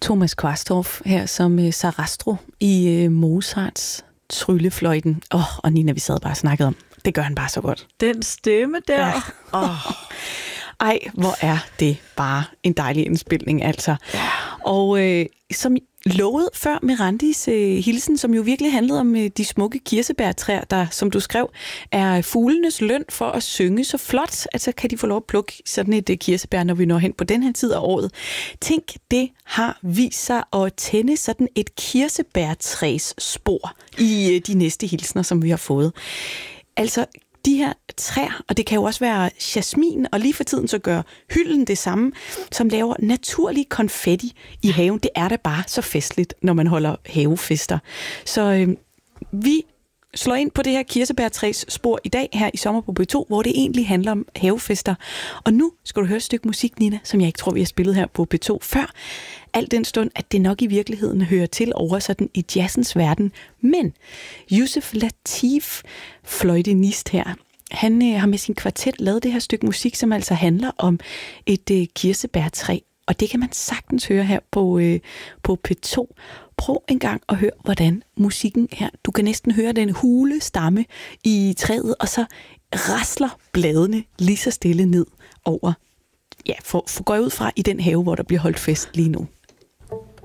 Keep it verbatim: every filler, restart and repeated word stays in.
Thomas Quastorff her som uh, Sarastro i uh, Mozarts Tryllefløjten. Åh, oh, og Nina, vi sad bare og snakkede om. Det gør han bare så godt. Den stemme der. Ja. Oh. Ej, hvor er det bare en dejlig indspilning, altså. Ja. Og øh, som lovet før med Randis øh, hilsen, som jo virkelig handlede om øh, de smukke kirsebærtræer, der, som du skrev, er fuglenes løn for at synge så flot, at så kan de få lov at plukke sådan et øh, kirsebær, når vi når hen på den her tid af året. Tænk, det har vist sig at tænde sådan et kirsebærtræs spor i øh, de næste hilsner, som vi har fået. Altså, de her træer, og det kan jo også være jasmin, og lige for tiden så gør hylden det samme, som laver naturlig konfetti i haven. Det er da bare så festligt, når man holder havefester. Så øh, vi slår ind på det her kirsebærtræs spor i dag her i Sommer på B to, hvor det egentlig handler om havefester. Og nu skal du høre et stykke musik, Nina, som jeg ikke tror, vi har spillet her på B to før. Al den stund, at det nok i virkeligheden hører til over sådan i jazzens verden. Men Yusef Lateef, fløjtenist her, han øh, har med sin kvartet lavet det her stykke musik, som altså handler om et øh, kirsebærtræ. Og det kan man sagtens høre her på, øh, på P to. Prøv en gang at høre, hvordan musikken her. Du kan næsten høre den hule stamme i træet, og så rasler bladene lige så stille ned over. Ja, for, for går jeg ud fra i den have, hvor der bliver holdt fest lige nu.